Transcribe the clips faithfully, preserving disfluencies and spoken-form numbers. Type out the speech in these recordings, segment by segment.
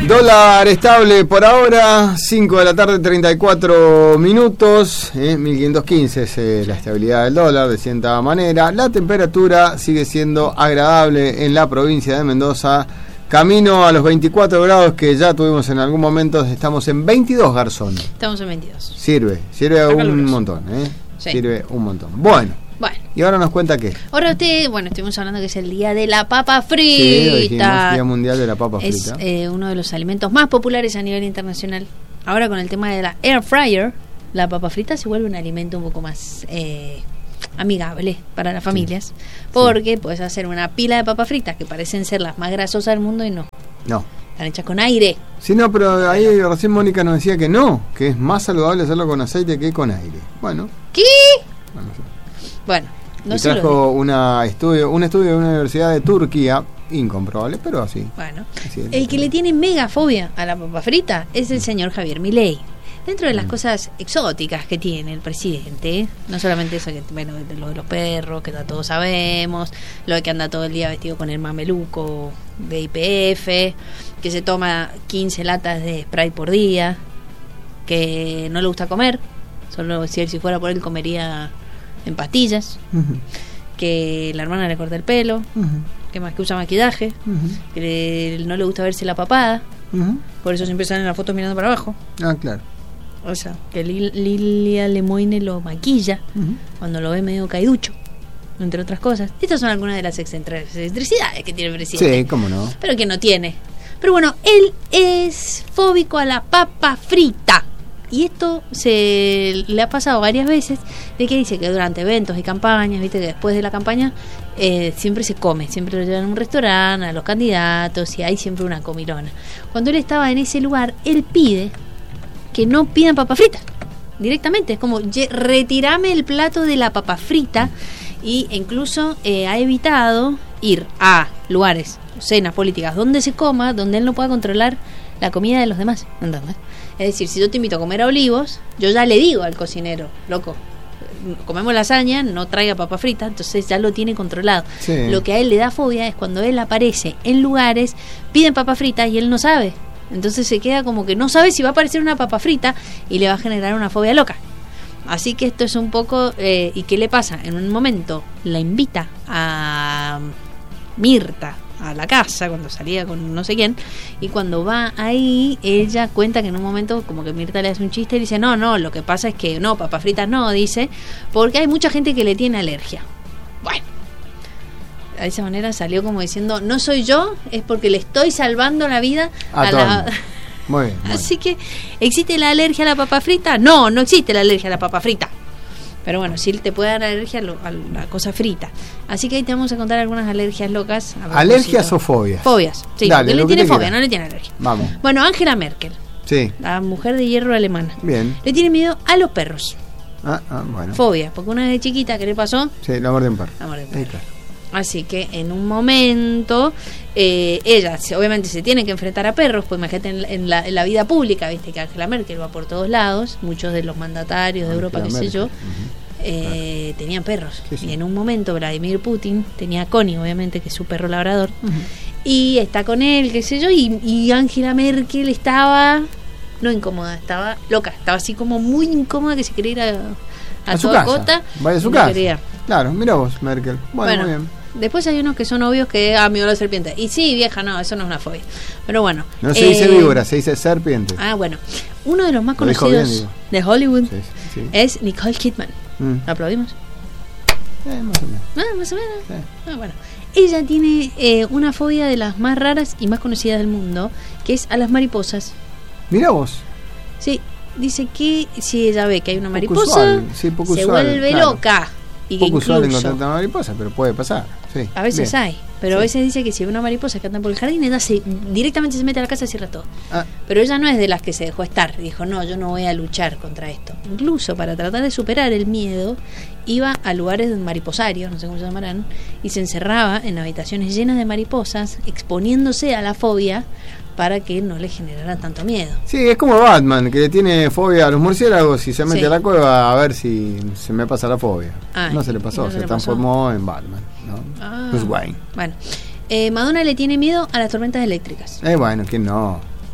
Dólar estable por ahora, cinco de la tarde, treinta y cuatro minutos, eh, mil quinientos quince es eh, la estabilidad del dólar, de cierta manera. La temperatura sigue siendo agradable en la provincia de Mendoza, camino a los veinticuatro grados que ya tuvimos en algún momento. Estamos en veintidós, Garzón. Estamos en veintidós. Sirve, sirve Está un caluroso. montón, ¿eh? Sí. Sirve un montón. Bueno. Bueno. Y ahora nos cuenta qué. Ahora usted, bueno, estuvimos hablando que es el día de la papa frita. Sí, lo dijimos, Día Mundial de la Papa es, Frita. eh, uno de los alimentos más populares a nivel internacional. Ahora con el tema de la air fryer, la papa frita se vuelve un alimento un poco más eh, amigable para las familias, sí. Porque sí. Puedes hacer una pila de papas fritas que parecen ser las más grasosas del mundo y no. No. Están hechas con aire. Sí, no, pero ahí recién Mónica nos decía que no, que es más saludable hacerlo con aceite que con aire. Bueno. ¿Qué? Bueno, sí. Bueno, no y se lo trajo digo. una estudio, un estudio de una universidad de Turquía, incomprobable, pero así. Bueno, así es. El que le tiene mega fobia a la papa frita es el señor Javier Milei. Dentro de las mm. cosas exóticas que tiene el presidente, no solamente eso, que bueno, de lo de los perros, que ya todos sabemos, lo de que anda todo el día vestido con el mameluco de I P F, que se toma quince latas de Sprite por día, que no le gusta comer, solo si él si fuera por él comería en pastillas, uh-huh. Que la hermana le corta el pelo, uh-huh. Que más que usa maquillaje, uh-huh. Que le, no le gusta verse la papada, uh-huh. Por eso siempre salen las fotos mirando para abajo. Ah, claro. O sea, que Lil, Lilia Lemoine lo maquilla uh-huh. Cuando lo ve medio caiducho, entre otras cosas. Estas son algunas de las excentricidades que tiene el presidente. Sí, cómo no. Pero que no tiene. Pero bueno, él es fóbico a la papa frita. Y esto se le ha pasado varias veces, de que dice que durante eventos y campañas, viste que después de la campaña eh, siempre se come, siempre lo llevan a un restaurante, a los candidatos, y hay siempre una comilona. Cuando él estaba en ese lugar, él pide que no pidan papa frita directamente, es como retirame el plato de la papa frita, y incluso eh, ha evitado ir a lugares, cenas políticas donde se coma, donde él no pueda controlar la comida de los demás, ¿entendés? Es decir, si yo te invito a comer a Olivos, yo ya le digo al cocinero, loco, comemos lasaña, no traiga papa frita, entonces ya lo tiene controlado. Sí. Lo que a él le da fobia es cuando él aparece en lugares, piden papa frita y él no sabe. Entonces se queda como que no sabe si va a aparecer una papa frita y le va a generar una fobia loca. Así que esto es un poco... Eh, ¿y qué le pasa? En un momento la invita a Mirta a la casa cuando salía con no sé quién, y cuando va ahí ella cuenta que en un momento como que Mirta le hace un chiste y dice no, no, lo que pasa es que no, papas fritas no, dice, porque hay mucha gente que le tiene alergia. Bueno, de esa manera salió como diciendo no soy yo, es porque le estoy salvando la vida a, a la... Muy bien, muy así que ¿existe la alergia a la papa frita? No, no existe la alergia a la papa frita. Pero bueno, sí te puede dar alergia a, lo, a la cosa frita. Así que ahí te vamos a contar algunas alergias locas. ¿Alergias o fobias? Fobias, sí. Dale, él le tiene fobia, quiera. No le tiene alergia. Vamos. Bueno, Angela Merkel. Sí. La mujer de hierro alemana. Bien. Le tiene miedo a los perros. Ah, ah, bueno. Fobia, porque una vez de chiquita, ¿qué le pasó? Sí, la muerte de un perro. La muerte de un perro. Claro. Así que en un momento eh, ella se, obviamente se tiene que enfrentar a perros, pues imagínate en, en, la, en la vida pública, viste que Angela Merkel va por todos lados, muchos de los mandatarios de Europa, qué sé yo, uh-huh. eh, claro. Tenían perros. Sí, sí. Y en un momento Vladimir Putin tenía a Connie, obviamente, que es su perro labrador, uh-huh. Y está con él, qué sé yo, y, y Angela Merkel estaba, no incómoda, estaba loca, estaba así como muy incómoda, que se quería ir a, a, a toda cota. Vaya a su no casa. Quería. Claro, mira vos, Merkel. Bueno, bueno, muy bien. Después hay unos que son obvios que ah, miedo a la serpiente. Y sí, vieja, no, eso no es una fobia. Pero bueno. No se eh, dice víbora, se dice serpiente. Ah, bueno. Uno de los más Lo conocidos bien, de Hollywood sí, sí. es Nicole Kidman. Mm. ¿La aplaudimos? Eh, más o menos. Ah, más o menos. Sí. Ah, bueno. Ella tiene eh, una fobia de las más raras y más conocidas del mundo, que es a las mariposas. Mira vos. Sí, dice que si ella ve que hay una Poco mariposa, usual. Sí, poco se usual, vuelve claro. loca. Y Poco que usual incluso, encontrar una mariposa, pero puede pasar. Sí, a veces bien. hay, pero sí. A veces dice que si ve una mariposa que anda por el jardín, ella se, directamente se mete a la casa y cierra todo. Ah. Pero ella no es de las que se dejó estar. Dijo, no, yo no voy a luchar contra esto. Incluso para tratar de superar el miedo, iba a lugares de mariposarios, no sé cómo se llamarán, y se encerraba en habitaciones llenas de mariposas, exponiéndose a la fobia para que no le generara tanto miedo. Sí, es como Batman, que le tiene fobia a los murciélagos y se mete sí. a la cueva a ver si se me pasa la fobia. Ay, no se le pasó, no se, se le transformó pasó. en Batman, ¿no? Ah, Bruce Wayne. Bueno, eh, Madonna le tiene miedo a las tormentas eléctricas. Eh, bueno, ¿quién no?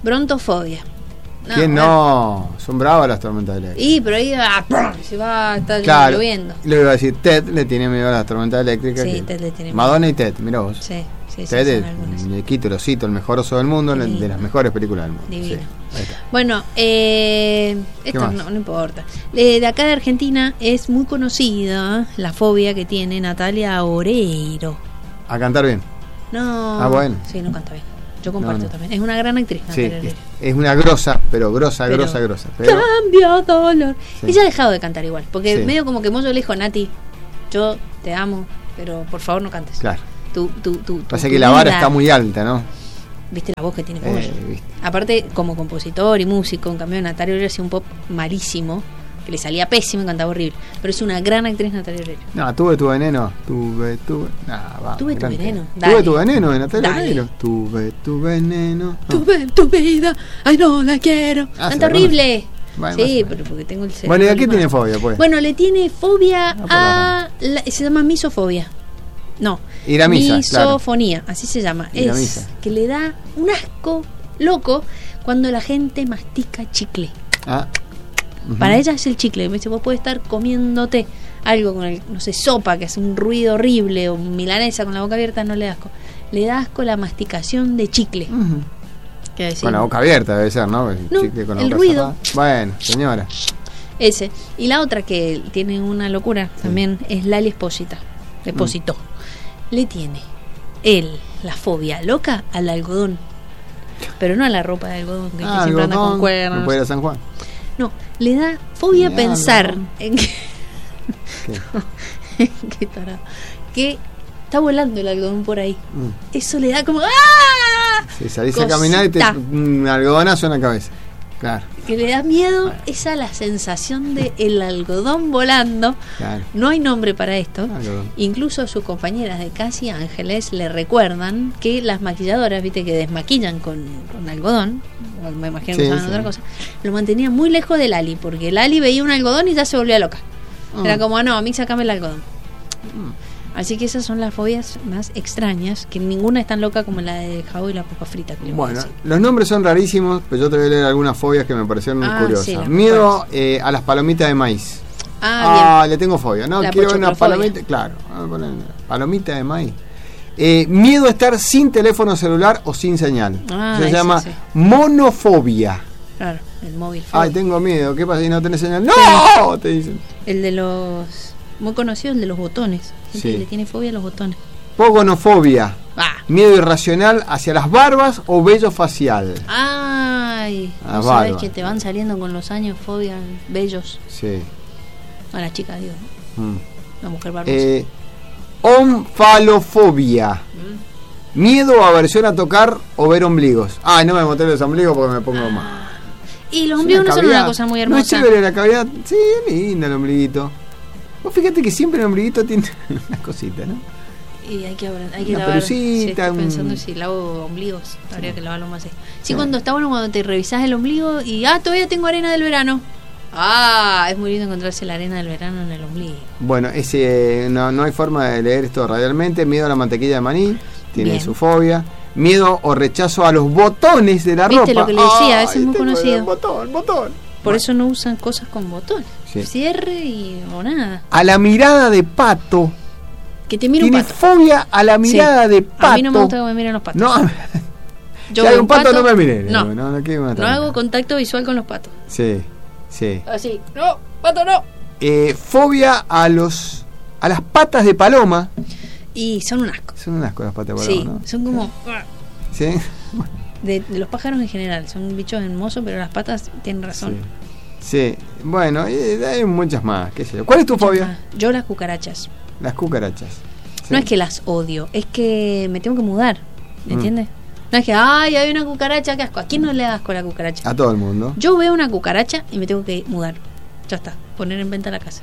Brontofobia. No, ¿quién no? Son bravas las tormentas eléctricas. Y pero ahí va, se va a estar claro, lloviendo. Le iba a decir, Ted le tiene miedo a las tormentas eléctricas. Sí, Ted le tiene miedo. Madonna y Ted, mirá vos. Sí, sí, Ted sí, es el quito, lo cito, el mejor oso del mundo, de, de las mejores películas del mundo. Divino. Sí, ahí está. Bueno, eh, esto no, no importa. De, de acá de Argentina es muy conocida la fobia que tiene Natalia Oreiro. A cantar bien. No. Ah, bueno. Sí, no canta bien. Yo comparto no, no. también. Es una gran actriz. Sí, es, es una grosa, pero grosa, pero grosa, grosa. Pero... Cambio dolor. Sí. Ella ha dejado de cantar igual. Porque Sí. medio como que Moyo le dijo, Nati, yo te amo, pero por favor no cantes. Claro. Tu, tu, tu, tu, Pasa tu que la vara vida. está muy alta, ¿no? Viste la voz que tiene Moyo. Eh, ¿viste? Aparte, como compositor y músico, en cambio Natalia Oreiro hacía un pop malísimo, que le salía pésimo y cantaba horrible. Pero es una gran actriz Natalia Oreiro. No, tuve tu veneno. Tuve tu nah, va, Tuve tu grande. veneno. Tuve Dale. tu veneno de Natalia Dale. Oreiro. Tuve tu veneno. No. Tuve tu vida, ay no la quiero. Ah, Canta ¿se la horrible. Bueno, Sí, más o menos. pero porque tengo el cerebro Bueno, ¿y a qué limado. tiene fobia, pues? Bueno, le tiene fobia por a... la- se llama misofobia. No. Ir a misa, Misofonía, así se llama. Ir a Es misa. que le da un asco loco cuando la gente mastica chicle. Ah. Ujú. Para ella es el chicle. Me dice, vos podés estar comiéndote algo con el, no sé, sopa que hace un ruido horrible o milanesa con la boca abierta, no le da asco. Le da asco la masticación de chicle. Ujú. ¿Qué decir? Con la boca abierta debe ser, ¿no? El, No, chicle con la el boca ruido. cerrada. Bueno, señora. Ese. Y la otra que tiene una locura también es Lali Espósita. Espósito. Mm. Le tiene él la fobia loca al algodón. Pero no a la ropa de algodón, que Ah, siempre anda con algodón. cuernos. No puede ir a San Juan. No, le da fobia Ni pensar algodón. en que, ¿Qué? qué tarado, que está volando el algodón por ahí. Mm. Eso le da como ¡ah! Si salís Cosita. a caminar y te un algodonazo en la cabeza. Claro, Que le da miedo esa la sensación de el algodón volando. claro. No hay nombre para esto. Algodón. Incluso sus compañeras de Casi Ángeles le recuerdan que las maquilladoras, viste, que desmaquillan con, con algodón, o me imagino que Sí, usaban sí. otra cosa, lo mantenían muy lejos de Lali, porque Lali veía un algodón y ya se volvía loca. Mm. Era como, ah, no, a mí sacame el algodón. Así que esas son las fobias más extrañas, que ninguna es tan loca como la de Jao y la papa frita. Que le voy a Bueno, decir. los nombres son rarísimos, pero yo te voy a leer algunas fobias que me parecieron Ah, curiosas. sí, las Miedo eh, a las palomitas de maíz. Ah, Ah, le tengo fobia. No, La quiero una pochoclofobia. palomita. Claro, vamos a poner palomita de maíz. Eh, miedo a estar sin teléfono celular o sin señal. Ah, Se ese llama sí. monofobia. bien, claro, el móvil. Ay, tengo miedo. ¿Qué pasa si no tenés señal? ¡No! Te dicen. El de los, muy conocido, el de los botones. Gente Sí. que le tiene fobia a los botones. Pogonofobia. Ah. Miedo irracional hacia las barbas o vello facial. Ay, Ah, no sabes bárbaro. que te van saliendo con los años fobias bellos. Sí. A la chica, digo, ¿no? Mm. La mujer barbosa. Eh, Omfalofobia. Mm. Miedo o aversión a tocar o ver ombligos. Ay, no me mostré los ombligos porque me pongo mal. Y los Es ombligos no son cavidad. una cosa muy No es hermosa. chévere la cavidad. Sí, es linda el ombliguito. Vos fíjate que siempre el ombliguito tiene unas cositas, ¿no? Y hay que, abra- hay que Una lavar. Sí, pelucita, estoy un- pensando si lavo ombligos. Habría que lavarlo más. Sí, Sí. cuando está bueno cuando te revisás el ombligo y, ah, todavía tengo arena del verano. Ah, es muy lindo encontrarse la arena del verano en el ombligo. Bueno, ese no, no hay forma de leer esto radialmente. Miedo a la mantequilla de maní, tiene Bien. su fobia. Miedo o rechazo a los botones de la ¿Viste ropa. lo que le decía? Ese es muy tengo conocido. el Botón, botón. Por Bueno, eso no usan cosas con botones. Sí. Cierre y o nada. a la mirada de pato. Que te mire un Tiene pato. fobia a la mirada Sí. de pato. A mí no me gusta que me miren los patos. No, Yo si hay veo un pato, no me mire. No, no, no, ¿qué me no matan? hago contacto visual con los patos. Sí, sí. Así. No, pato no. Eh, fobia a los a las patas de paloma. Y son un asco. Son unas cosas patas de Sí, paloma, ¿no? son como... Sí. De, de los pájaros en general. Son bichos hermosos, pero las patas tienen razón. Sí. Sí. Bueno, y hay muchas más, qué sé yo. ¿Cuál es tu fobia? Yo las cucarachas. Las cucarachas. Sí. No es que las odio, es que me tengo que mudar. ¿Me Mm. entiendes? No es que, ay, hay una cucaracha, qué asco. ¿A quién no le da asco a la cucaracha? A todo el mundo. Yo veo una cucaracha y me tengo que mudar. Ya está, poner en venta la casa.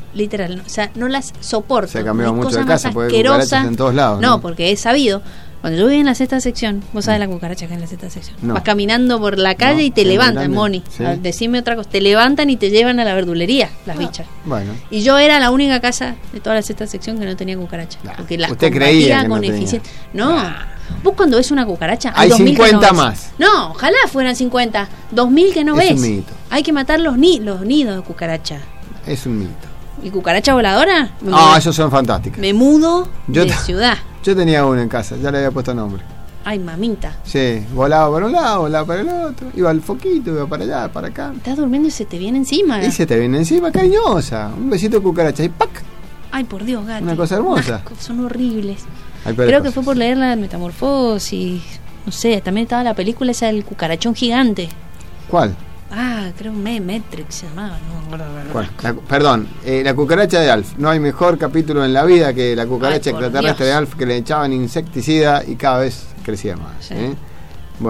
literal, no, o sea, no las soporto. Se ha cambiado Mis mucho de cosas casa más porque hay cucarachas asquerosas. en todos lados. No, No, porque he sabido. Cuando yo vivía en la sexta sección, vos sabés la cucaracha que es en la sexta sección. No. Vas caminando por la calle No, y te es muy levantan, grande. Moni. Sí. A- Decime otra cosa. Te levantan y te llevan a la verdulería, las bichas. Bueno. Y yo era la única casa de toda la sexta sección que no tenía cucaracha. Nah, Porque las usted combatía creía que no con tenía. eficiencia. No. Vos cuando ves una cucaracha, Hay dos mil que cincuenta no ves. más. No, ojalá fueran cincuenta. dos mil que no Es ves. un mito. Hay que matar los, ni los nidos de cucaracha. Es un mito. ¿Y cucaracha voladora? Me, Ah, esos son fantásticos. me mudo Yo de ta- ciudad. Yo tenía uno en casa, ya le había puesto nombre. Ay, mamita. Sí, volaba para un lado, volaba para el otro, iba al foquito, iba para allá, para acá. Estás durmiendo y se te viene encima. Y se te viene encima, cariñosa. Un besito de cucaracha y ¡pac! Ay, por Dios, gato. Una cosa hermosa. Son horribles. Hay peores Creo que cosas. fue por leer la Metamorfosis. No sé, también estaba la película esa del cucarachón gigante. ¿Cuál? Ah, creo que Matrix se llamaba. No, no, no, no. ¿Cuál? La- perdón, eh, la cucaracha de Alf. No hay mejor capítulo en la vida que la cucaracha Ay, por extraterrestre Dios. de Alf, que le echaban insecticida y cada vez crecía más. Sí. ¿eh?